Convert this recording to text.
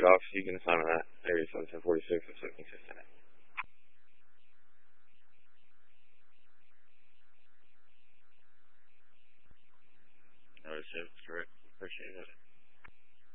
off. You can assign on that. Area 7746 and 76 in it. Alright, Chef. Correct. Appreciate it.